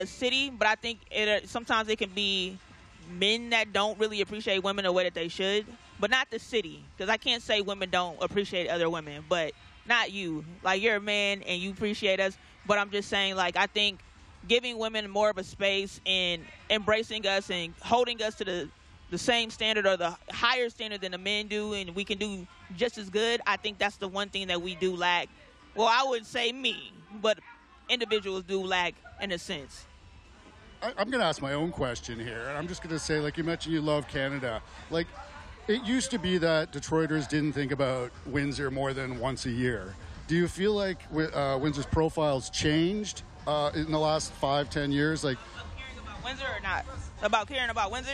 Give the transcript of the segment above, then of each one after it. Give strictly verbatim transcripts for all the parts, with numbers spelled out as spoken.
a city, but I think it uh, sometimes it can be men that don't really appreciate women the way that they should, but not the city. Because I can't say women don't appreciate other women, but not you. Like, you're a man and you appreciate us, but I'm just saying, like, I think giving women more of a space and embracing us and holding us to the, the same standard or the higher standard than the men do, and we can do just as good, I think that's the one thing that we do lack. Well, I wouldn't say me, but individuals do lack in a sense. I, I'm going to ask my own question here, and I'm just going to say, like you mentioned, you love Canada. Like, it used to be that Detroiters didn't think about Windsor more than once a year. Do you feel like uh, Windsor's profile's changed uh, in the last five, ten years? Like, About caring about Windsor or not? About caring about Windsor?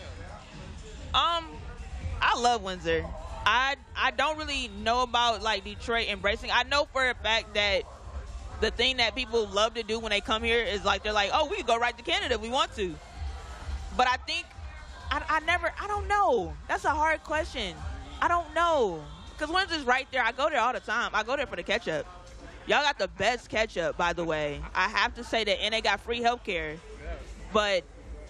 Um, I love Windsor. I I don't really know about, like, Detroit embracing. I know for a fact that the thing that people love to do when they come here is, like, they're like, oh, we can go right to Canada if we want to. But I think, I, I never, I don't know. That's a hard question. I don't know. Because Windsor's right there. I go there all the time. I go there for the ketchup. Y'all got the best ketchup, by the way. I have to say that, and they got free health care. But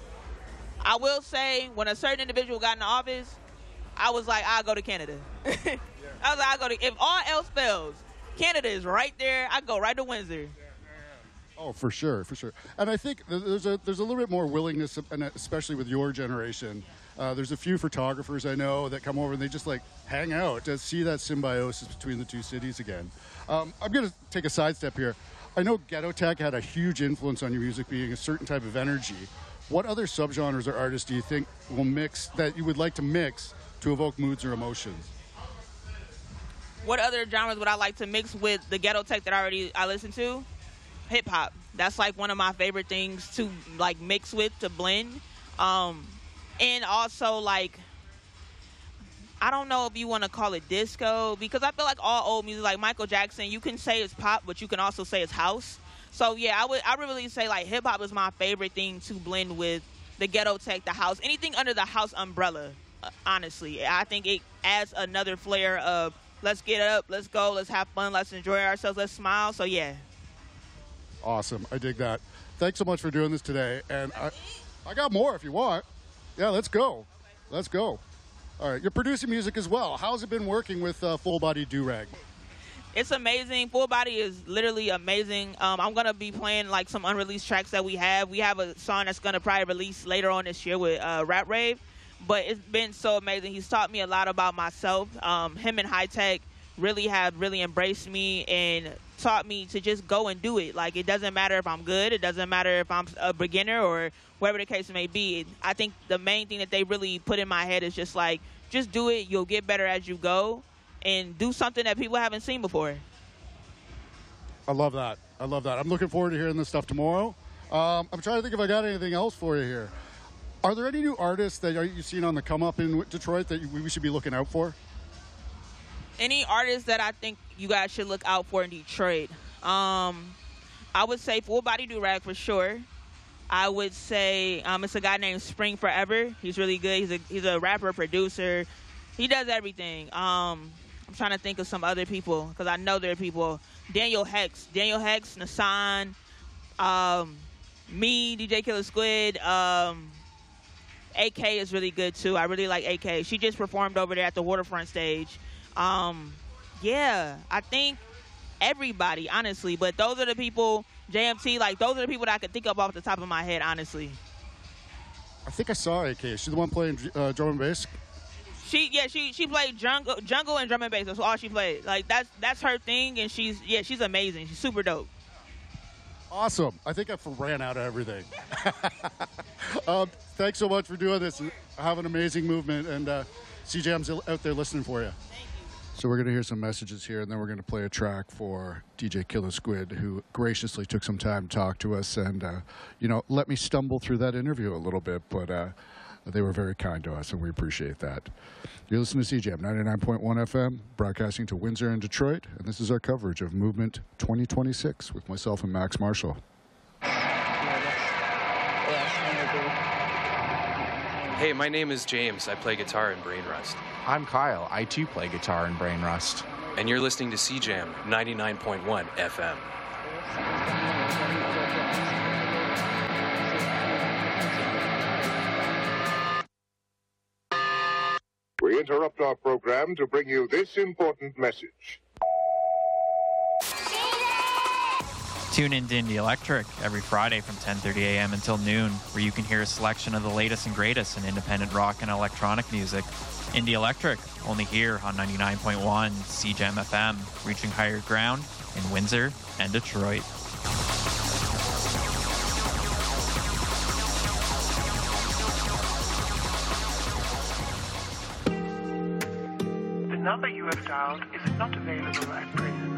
I will say, when a certain individual got in the office, I was like, I'll go to Canada. I was like, I'll go to, if all else fails, Canada is right there. I go right to Windsor. oh, for sure, for sure. And I think th- there's a there's a little bit more willingness, and especially with your generation. Uh, there's a few photographers I know that come over and they just like hang out to see that symbiosis between the two cities again. Um, I'm going to take a sidestep here. I know Ghetto Tech had a huge influence on your music, being a certain type of energy. What other subgenres or artists do you think will mix that you would like to mix to evoke moods or emotions? What other genres would I like to mix with the Ghetto Tech that I already I listen to? Hip hop. That's like one of my favorite things to like mix with, to blend. Um, and also like, I don't know if you want to call it disco, because I feel like all old music, like Michael Jackson, you can say it's pop, but you can also say it's house. So yeah, I would I would really say like hip hop is my favorite thing to blend with the Ghetto Tech, the house, anything under the house umbrella. Uh, honestly, I think it adds another flair of let's get up, let's go, let's have fun, let's enjoy ourselves, let's smile. So yeah. Awesome. I dig that. Thanks so much for doing this today. And I, I got more if you want. Yeah, let's go. Let's go. All right. You're producing music as well. How's it been working with uh, Full Body Do-Rag? It's amazing. Full Body is literally amazing. Um, I'm going to be playing like some unreleased tracks that we have. We have a song that's going to probably release later on this year with uh, Rap Rave. But it's been so amazing. He's taught me a lot about myself. Um, him and High Tech really have really embraced me and taught me to just go and do it. Like, it doesn't matter if I'm good. It doesn't matter if I'm a beginner or whatever the case may be. I think the main thing that they really put in my head is just like, just do it. You'll get better as you go, and do something that people haven't seen before. I love that. I love that. I'm looking forward to hearing this stuff tomorrow. Um, I'm trying to think if I got anything else for you here. Are there any new artists that you've seen on the come up in Detroit that we should be looking out for? Any artists that I think you guys should look out for in Detroit? Um, I would say Full Body Do-Rag for sure. I would say um, it's a guy named Spring Forever. He's really good. He's a he's a rapper, producer. He does everything. Um, I'm trying to think of some other people because I know there are people. Daniel Hex, Daniel Hex, Nassan, um, me, D J Killer Squid. Um, A K is really good too. I really like A K. She just performed over there at the Waterfront stage. Um, yeah, I think everybody, honestly. But those are the people, J M T, like, those are the people that I could think of off the top of my head, honestly. I think I saw A K. She's the one playing uh, drum and bass. She, yeah, she she played jungle, jungle and drum and bass. That's all she played. Like, that's that's her thing, and she's, yeah, she's amazing. She's super dope. Awesome. I think I ran out of everything. um, thanks so much for doing this. Have an amazing movement, and uh, C J M's out there listening for you. So we're going to hear some messages here, and then we're going to play a track for D J Killer Squid, who graciously took some time to talk to us and, uh, you know, let me stumble through that interview a little bit, but uh, they were very kind to us, and we appreciate that. You're listening to C J M ninety-nine point one F M, broadcasting to Windsor and Detroit, and this is our coverage of Movement twenty twenty-six with myself and Max Marshall. Hey, my name is James. I play guitar in Brain Rust. I'm Kyle. I too play guitar in Brain Rust. And you're listening to C J M ninety-nine point one F M. We interrupt our program to bring you this important message. Tune in to Indie Electric every Friday from ten thirty a.m. until noon, where you can hear a selection of the latest and greatest in independent rock and electronic music. Indie Electric, only here on ninety-nine point one C J M F M, reaching higher ground in Windsor and Detroit. The number you have dialed is not available at present.